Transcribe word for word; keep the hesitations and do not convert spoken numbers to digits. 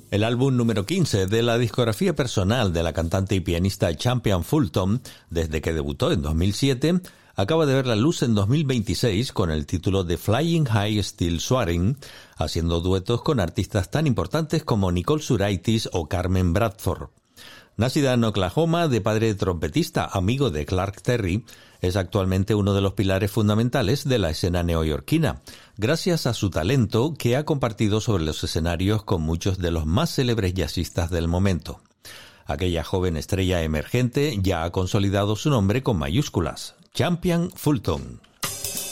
El álbum número quince de la discografía personal de la cantante y pianista Champion Fulton, desde que debutó en dos mil siete, acaba de ver la luz en dos mil veintiséis con el título de Flying High Still Soaring, haciendo duetos con artistas tan importantes como Nicole Suraitis o Carmen Bradford. Nacida en Oklahoma, de padre trompetista amigo de Clark Terry, es actualmente uno de los pilares fundamentales de la escena neoyorquina, gracias a su talento que ha compartido sobre los escenarios con muchos de los más célebres jazzistas del momento. Aquella joven estrella emergente ya ha consolidado su nombre con mayúsculas, Champion Fulton.